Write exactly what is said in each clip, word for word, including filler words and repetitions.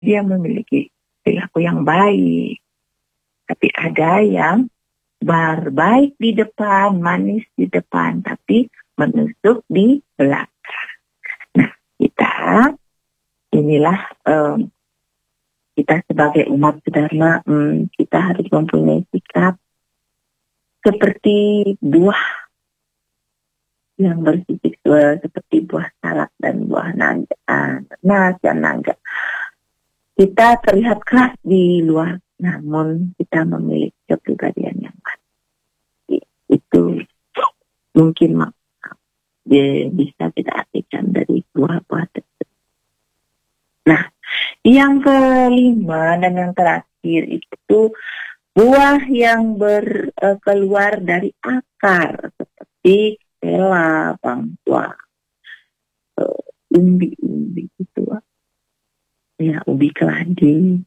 dia memiliki perilaku yang baik. Tapi ada yang berbaik di depan, manis di depan, tapi menusuk di belakang. Nah, kita inilah um, kita sebagai umat Dharma, um, kita harus mempunyai sikap seperti buah yang bersisik seperti buah salak dan buah naga, nanas dan naga. Kita terlihat keras di luar, namun kita memiliki kepribadian yang baik. Itu mungkin bisa kita artikan dari buah-buah tersebut. Nah, yang kelima dan yang terakhir itu buah yang ber, uh, keluar dari akar seperti pela, bangkuang, uh, umbi-umbi gitu, ya ubi keladi.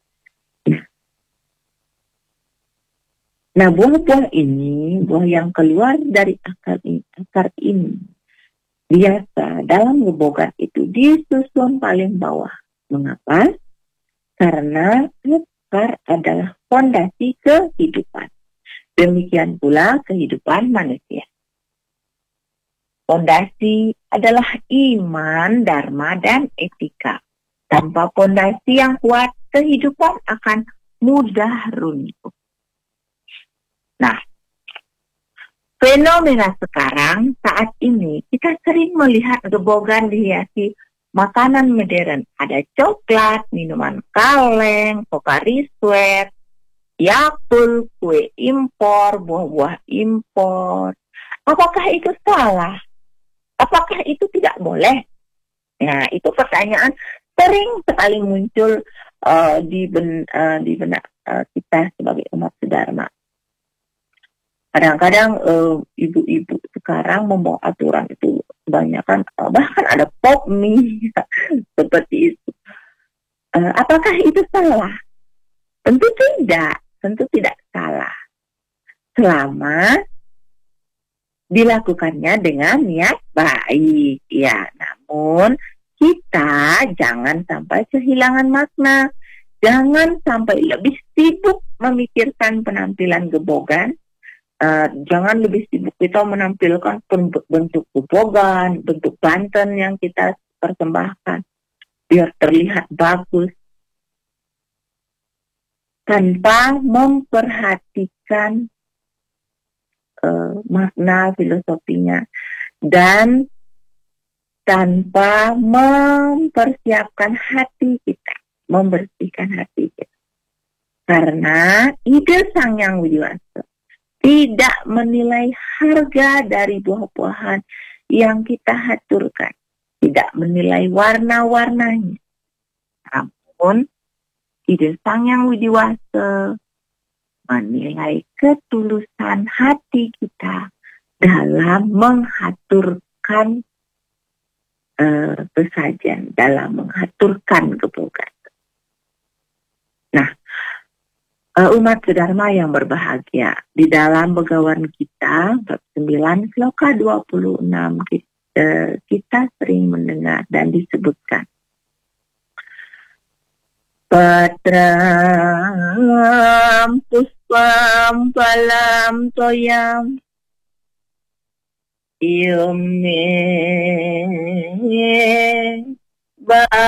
Nah, buah-buah ini, buah yang keluar dari akar ini, akar ini biasa dalam gebogan itu disusun paling bawah. Mengapa? Karena akar adalah fondasi kehidupan. Demikian pula kehidupan manusia. Fondasi adalah iman, dharma, dan etika. Tanpa fondasi yang kuat, kehidupan akan mudah runtuh. Nah, fenomena sekarang saat ini kita sering melihat gebogan dihiasi makanan modern. Ada coklat, minuman kaleng, Pocari Sweat, Yakult, kue impor, buah-buah impor. Apakah itu salah? Apakah itu tidak boleh? Nah, itu pertanyaan sering sekali muncul uh, di, ben, uh, di benak uh, kita sebagai umat Dharma. Kadang-kadang uh, ibu-ibu sekarang membawa aturan itu kebanyakan, uh, bahkan ada pop mie seperti itu. Uh, apakah itu salah? Tentu tidak, tentu tidak salah. Selama dilakukannya dengan niat baik, ya. Namun kita jangan sampai kehilangan makna, jangan sampai lebih sibuk memikirkan penampilan gebogan. Uh, jangan lebih sibuk kita menampilkan bentuk gebogan, bentuk banten yang kita persembahkan biar terlihat bagus tanpa memperhatikan uh, makna filosofinya dan tanpa mempersiapkan hati kita, membersihkan hati kita. Karena ide Sang Hyang Widiwasa tidak menilai harga dari buah-buahan yang kita haturkan. Tidak menilai warna-warnanya. Namun, ide Sang Hyang Widiwasa menilai ketulusan hati kita dalam menghaturkan uh, pesajian, dalam menghaturkan gebogan. Nah, umat Dharma yang berbahagia, di dalam Begawan kita bab sembilan sloka dua puluh enam kita, kita sering mendengar dan disebutkan Patram puspam palam toyam Yume